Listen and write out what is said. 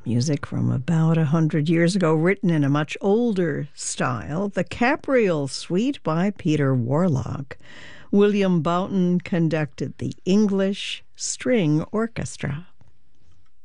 Music from about 100 years ago, written in a much older style. The Capriol Suite by Peter Warlock. William Boughton conducted the English String Orchestra.